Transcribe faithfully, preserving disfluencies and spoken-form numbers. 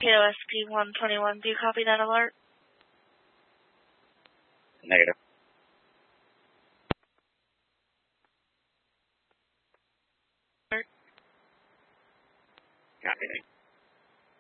K O S P one twenty-one, do you copy that alert? Negative. Alert. Copy.